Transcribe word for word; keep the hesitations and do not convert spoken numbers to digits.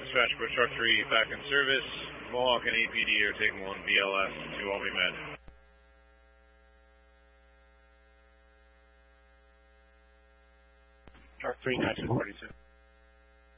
dispatch for truck three back in service. Mohawk and A P D are taking one B L S to all be met. Truck three, nineteen forty-two.